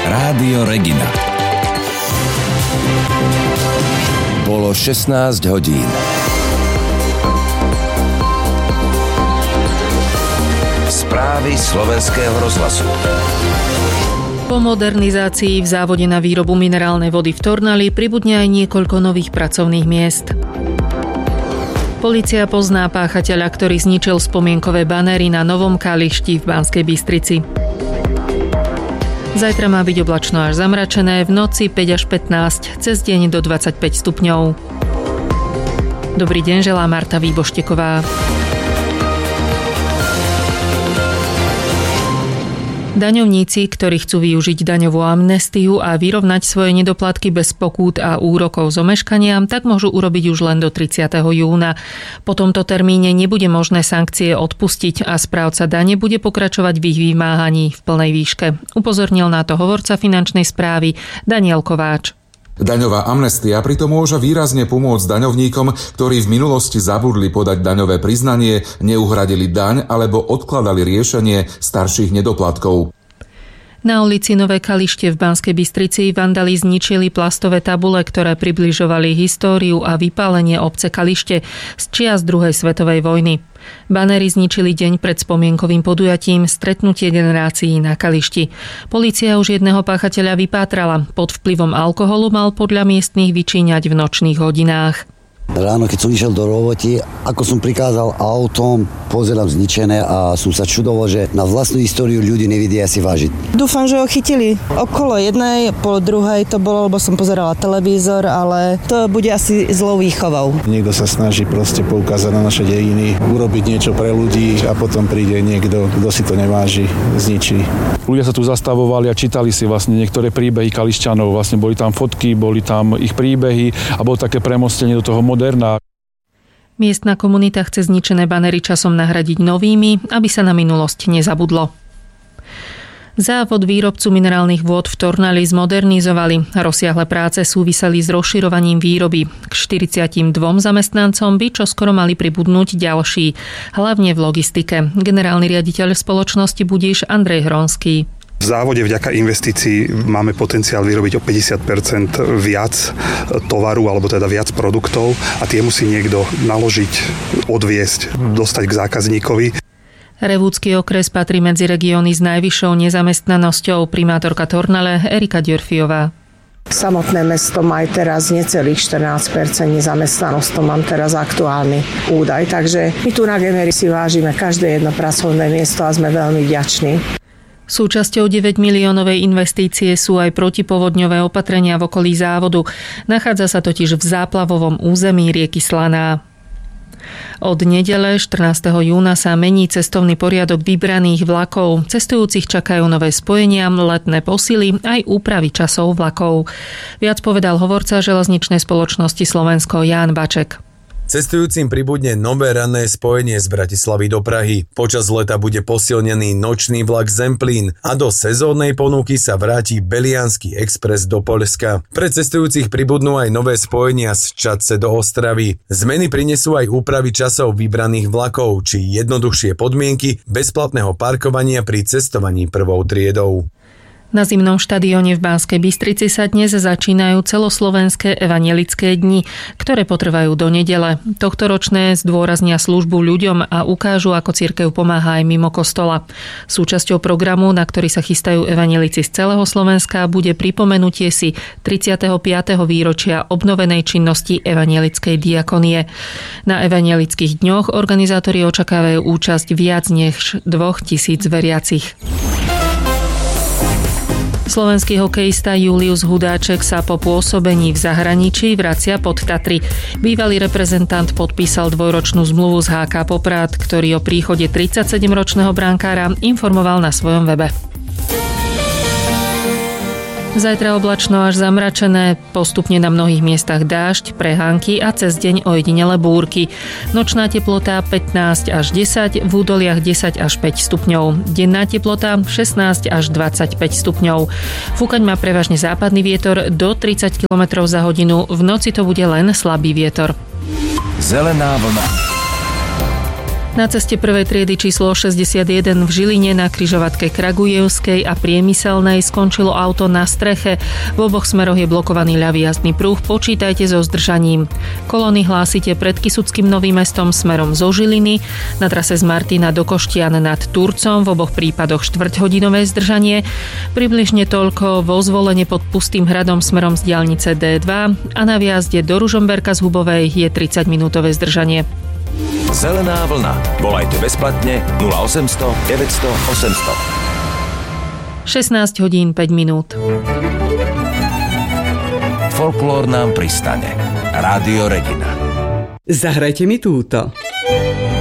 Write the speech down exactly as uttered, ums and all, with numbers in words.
Rádio Regina. Bolo šestnásť hodín. Správy slovenského rozhlasu. Po modernizácii v závode na výrobu minerálnej vody v Tornali pribudne aj niekoľko nových pracovných miest. Polícia pozná páchateľa, ktorý zničil spomienkové banéry na Novom Kališti v Banskej Bystrici. Zajtra má byť oblačno až zamračené, v noci päť až pätnásť, cez deň do dvadsaťpäť stupňov. Dobrý deň, želá Marta Výbošteková. Daňovníci, ktorí chcú využiť daňovú amnestiu a vyrovnať svoje nedoplatky bez pokút a úrokov z omeškania, tak môžu urobiť už len do tridsiateho júna. Po tomto termíne nebude možné sankcie odpustiť a správca dane bude pokračovať v ich vymáhaní v plnej výške. Upozornil na to hovorca finančnej správy Daniel Kováč. Daňová amnestia pritom môže výrazne pomôcť daňovníkom, ktorí v minulosti zabudli podať daňové priznanie, neuhradili daň alebo odkladali riešenie starších nedoplatkov. Na ulici Nové Kalište v Banskej Bystrici vandali zničili plastové tabule, ktoré približovali históriu a vypálenie obce Kalište z čias druhej svetovej vojny. Banéry zničili deň pred spomienkovým podujatím Stretnutie generácií na Kališti. Polícia už jedného páchateľa vypátrala. Pod vplyvom alkoholu mal podľa miestnych vyčíňať v nočných hodinách. Ráno, keď som išiel do roboty, ako som prikázal autom, pozerám zničené a som sa čudoval, že na vlastnú históriu ľudí nevedia si vážiť. Dúfam, že ho chytili. Okolo jednej, pol druhej to bolo, lebo som pozerala televízor, ale to bude asi zlou výchovou. Niekto sa snaží proste poukázať na naše dejiny, urobiť niečo pre ľudí a potom príde niekto, kto si to neváži, zničí. Ľudia sa tu zastavovali a čítali si vlastne niektoré príbehy Kališťanov. Vlastne boli tam fotky, boli tam ich príbehy a bolo také premostenie do toho moderná. Miestna komunita chce zničené banery časom nahradiť novými, aby sa na minulosť nezabudlo. Závod výrobcu minerálnych vôd v Tornali zmodernizovali. Rozsiahle práce súviseli s rozširovaním výroby. K štyridsiatdvom zamestnancom by čoskoro mali pribudnúť ďalší, hlavne v logistike. Generálny riaditeľ spoločnosti Budiš Andrej Hronský. V závode vďaka investícií máme potenciál vyrobiť o päťdesiat percent viac tovaru, alebo teda viac produktov a tie musí niekto naložiť, odviesť, dostať k zákazníkovi. Revúdsky okres patrí medzi regióny s najvyššou nezamestnanosťou. Primátorka Tornale Erika Ďurfiová. Samotné mesto má aj teraz necelých štrnásť percent nezamestnanosť, to mám teraz aktuálny údaj, takže my tu na Gemery si vážime každé jedno pracovné miesto a sme veľmi vďační. Súčasťou deväť miliónovej investície sú aj protipovodňové opatrenia v okolí závodu. Nachádza sa totiž v záplavovom území rieky Slaná. Od nedele štrnásteho júna sa mení cestovný poriadok vybraných vlakov. Cestujúcich čakajú nové spojenia, letné posily aj úpravy časov vlakov. Viac povedal hovorca železničnej spoločnosti Slovensko Ján Baček. Cestujúcim pribudne nové ranné spojenie z Bratislavy do Prahy. Počas leta bude posilnený nočný vlak Zemplín a do sezónnej ponuky sa vráti Beliansky expres do Poľska. Pre cestujúcich pribudnú aj nové spojenia z Čadce do Ostravy. Zmeny prinesú aj úpravy časov vybraných vlakov či jednoduchšie podmienky bezplatného parkovania pri cestovaní prvou triedou. Na zimnom štadióne v Banskej Bystrici sa dnes začínajú celoslovenské evanjelické dni, ktoré potrvajú do nedele. Tohtoročné zdôraznia službu ľuďom a ukážu, ako cirkev pomáha aj mimo kostola. Súčasťou programu, na ktorý sa chystajú evanjelici z celého Slovenska, bude pripomenutie si tridsiateho piateho výročia obnovenej činnosti evanjelickej diakonie. Na evanjelických dňoch organizátori očakávajú účasť viac než dvetisíc veriacich. Slovenský hokejista Julius Hudáček sa po pôsobení v zahraničí vracia pod Tatry. Bývalý reprezentant podpísal dvojročnú zmluvu z há ká Poprad, ktorý o príchode tridsaťsedemročného brankára informoval na svojom webe. Zajtra oblačno až zamračené, postupne na mnohých miestach dážď, prehánky a cez deň ojedinele búrky. Nočná teplota pätnásť až desať, v údoliach desať až päť stupňov. Denná teplota šestnásť až dvadsaťpäť stupňov. Fúkať má prevažne západný vietor do tridsať kilometrov za hodinu, v noci to bude len slabý vietor. Zelená vlna. Na ceste prvej triedy číslo šesťdesiatjeden v Žiline na križovatke Kragujevskej a Priemyselnej skončilo auto na streche. V oboch smeroch je blokovaný ľavý jazdný pruh, počítajte so zdržaním. Kolóny hlásite pred Kysuckým Novým Mestom smerom zo Žiliny, na trase z Martina do Koštian nad Turcom, v oboch prípadoch štvrťhodinové zdržanie. Približne toľko vo Zvolene pod Pustým hradom smerom z diaľnice dé dva a na vjazde do Ružomberka z Hubovej je tridsaťminútové zdržanie. Zelená vlna. Volajte bezplatne nula osemsto deväťsto osemsto. šestnásť hodín päť minút. Folklór nám pristane. Rádio Regina. Zahrajte mi túto.